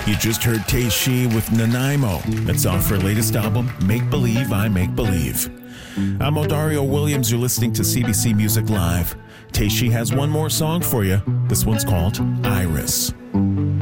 You just heard Teishi with Nanaimo. That's off her latest album, Make Believe I Make Believe. I'm Odario Williams. You're listening to CBC Music Live. Teishi has one more song for you. This one's called Iris.